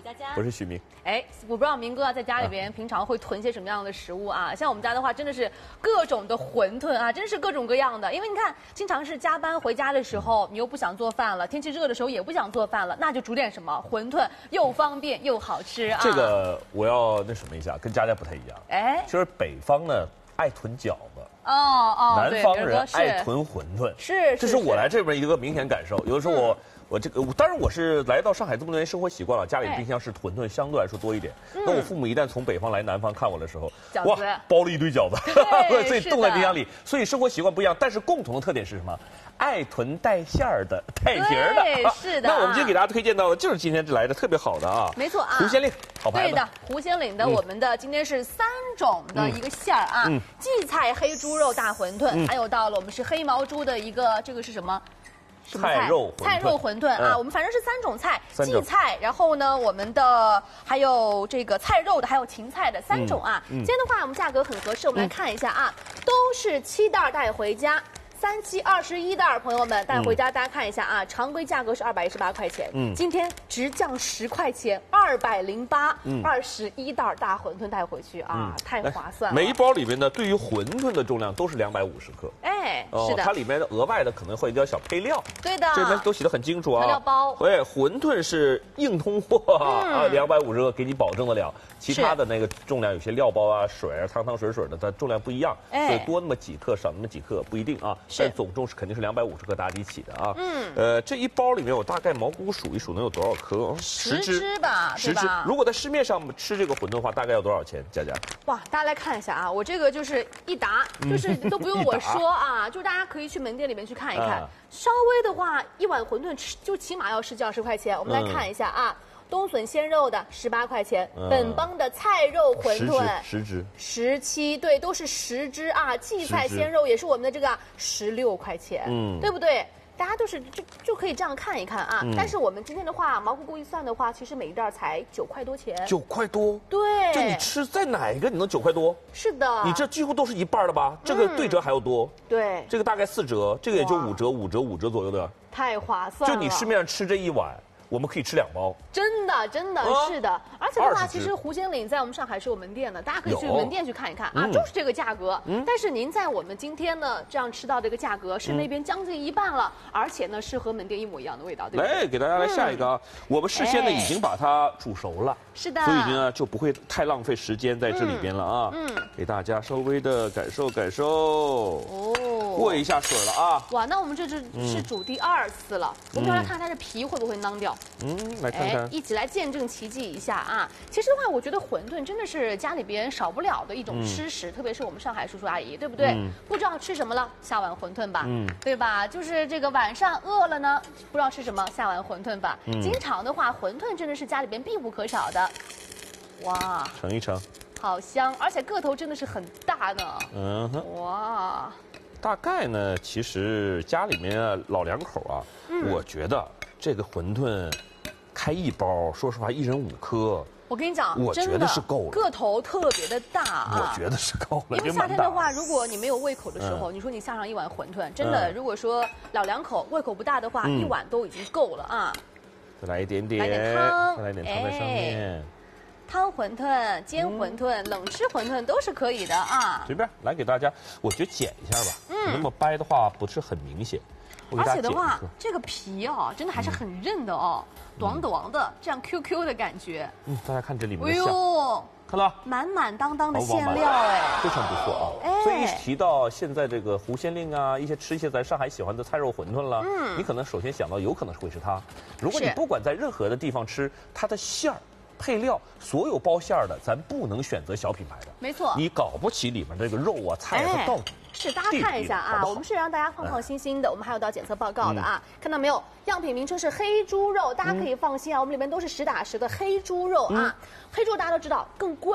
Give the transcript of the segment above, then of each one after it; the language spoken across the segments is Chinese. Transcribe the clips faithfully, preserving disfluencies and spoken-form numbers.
李佳佳， 我是许明。 哎，我不知道明哥啊，在家里边平常会囤些什么样的食物啊？像我们家的话，真的是各种的馄饨啊，真是各种各样的。因为你看，经常是加班回家的时候，你又不想做饭了，天气热的时候也不想做饭了，那就煮点什么馄饨，又方便又好吃啊。 这个我要那什么一下，跟佳佳不太一样。哎，就是北方呢爱囤饺子。 哦哦， 南方人爱囤馄饨， 是， 这是我来这边一个明显感受。有的时候我、嗯、我这个，当然我是来到上海这么多年生活习惯了，家里冰箱是馄饨相对来说多一点。嗯、那我父母一旦从北方来南方看我的时候，哇，包了一堆饺子，所以冻在冰箱里。所以生活习惯不一样，但是共同的特点是什么？爱囤带馅儿的、带皮儿的。 是的。 那我们今天给大家推荐到的就是今天这来的特别好的啊， 没错啊， 胡先令好牌子。 对的，胡先令的、嗯、我们的今天是三种的一个馅儿啊，嗯、荠菜黑猪肉大馄饨。嗯、还有到了我们是黑毛猪的一个，这个是什么？什么菜肉菜肉馄饨啊，嗯、我们反正是三种菜，荠菜，然后呢，我们的还有这个菜肉的，还有芹菜的三种啊。嗯嗯、今天的话，我们价格很合适，我们来看一下啊，嗯、都是七袋带回家。三七二十一袋，朋友们带回家，大家看一下啊，常规价格是二百一十八块钱，嗯，今天直降十块钱，二百零八，二十一袋大馄饨带回去啊，太划算了。 每一包里面呢，对于馄饨的重量都是两百五十克， 哎，是的， 它里面的额外的可能会一点小配料， 对的， 这里面都写的很清楚啊。 调料包， 对，馄饨是硬通货啊，两百五十克给你保证得了，其他的那个重量有些料包啊、水啊、汤汤水水的，它重量不一样，所以多那么几克少那么几克不一定啊。但总重是肯定是两百五十克打底起的啊。嗯，呃，这一包里面我大概毛估估数一数能有多少颗？ 十只吧， 十只。如果在市面上吃这个馄饨的话，大概要多少钱？佳佳？ 哇，大家来看一下啊，我这个就是一打，就是都不用我说啊，就大家可以去门店里面去看一看。稍微的话，一碗馄饨吃就起码要十几二十块钱。我们来看一下啊。冬笋鲜肉的十八块钱，嗯、本帮的菜肉馄饨十只， 十七，对，都是十只啊。荠菜鲜肉也是我们的这个十六块钱，嗯，对不对？大家都是就就可以这样看一看啊。嗯、但是我们今天的话，毛估估一算的话，其实每一袋才九块多钱。 九块多， 对， 就你吃在哪一个你能九块多？ 是的， 你这几乎都是一半了吧？这个对折还要多， 嗯、对， 这个大概四折，这个也就五折、五折、五折左右的， 太划算了。 就你市面上吃这一碗。我们可以吃两包， 真的真的、哦、是的，而且的话，其实胡先令在我们上海是有门店的，大家可以去门店去看一看啊，就是这个价格。嗯、但是您在我们今天呢这样吃到这个价格是那边将近一半了，嗯、而且呢是和门店一模一样的味道，对不对？ 来给大家来下一个啊，嗯、我们事先呢已经把它煮熟了， 是的， 所以呢就不会太浪费时间在这里边了啊。嗯，给大家稍微的感受感受。哦，过一下水了啊。 哇，那我们这是是煮第二次了，嗯、我们要来看它的皮会不会囊掉。 嗯，来看看， 一起来见证奇迹一下啊！其实的话，我觉得馄饨真的是家里边少不了的一种吃食，嗯、特别是我们上海叔叔阿姨，对不对？嗯、不知道吃什么了，下碗馄饨吧，嗯、对吧？就是这个晚上饿了呢，不知道吃什么，下碗馄饨吧。嗯、经常的话，馄饨真的是家里边必不可少的。哇， 盛一盛， 好香，而且个头真的是很大呢。嗯哼，哇， 大概呢，其实家里面老两口啊，嗯、我觉得这个馄饨。开一包，说实话，一人五颗。 我跟你讲， 我觉得是够了， 个头特别的大啊。 我觉得是够了， 因为夏天的话，如果你没有胃口的时候，嗯、你说你下上一碗馄饨，真的，嗯、如果说老两口胃口不大的话，嗯、一碗都已经够了啊。 再来一点点， 来点汤， 再来点汤在上面。哎、 汤馄饨、煎馄饨、嗯、冷吃馄饨都是可以的啊。 随便来给大家，我觉得剪一下吧，嗯，那么掰的话不是很明显。 而且的话，这个皮哦，真的还是很韧的哦，短短的，这样 Q Q 的感觉。 嗯，大家看这里面的馅，哎呦，看到满满当当的馅料哎， 非常不错啊。哎，所以一提到现在这个胡先令啊，一些吃一些咱上海喜欢的菜肉馄饨了，嗯，你可能首先想到有可能会是它。如果你不管在任何的地方吃，它的馅儿。配料所有包馅儿的，咱不能选择小品牌的， 没错， 你搞不起里面这个肉啊、菜啊到底。 是，大家看一下啊，我们是让大家放放心心的，我们还有到检测报告的啊，看到没有？样品名称是黑猪肉，大家可以放心啊，我们里面都是实打实的黑猪肉啊。黑猪大家都知道更贵。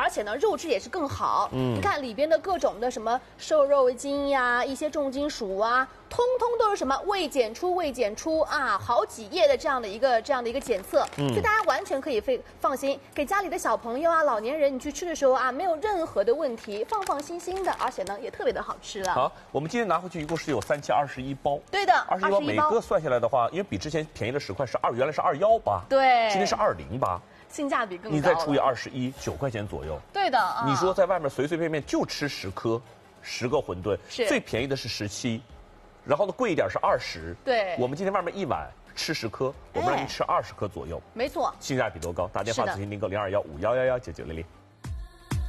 而且呢肉质也是更好。嗯，你看里边的各种的什么瘦肉精呀，一些重金属啊，通通都是什么未检出、未检出啊，好几页的这样的一个这样的一个检测，嗯，所以大家完全可以非放心，给家里的小朋友啊、老年人你去吃的时候啊，没有任何的问题，放放心心的，而且呢也特别的好吃了。 好，我们今天拿回去一共是有三千二十一包。 对的， 二十一包，每个算下来的话，因为比之前便宜了十块，是二，原来是二幺八， 对， 今天是二零八。 性价比更高， 你再除以二十一，九块钱左右。 对的，啊、 你说在外面随随便便就吃十颗，十个馄饨，最便宜的是十七，然后呢贵一点是二十。 对， 我们今天外面一碗吃十颗，我们让你吃二十颗左右。 没错， 性价比多高？打电话咨询订购零二幺五幺幺幺九九零零。